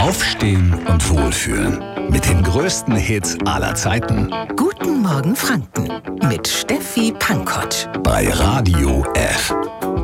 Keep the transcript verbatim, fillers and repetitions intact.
Aufstehen und wohlfühlen. Mit den größten Hits aller Zeiten. Guten Morgen Franken mit Steffi Pankotsch. Bei Radio F.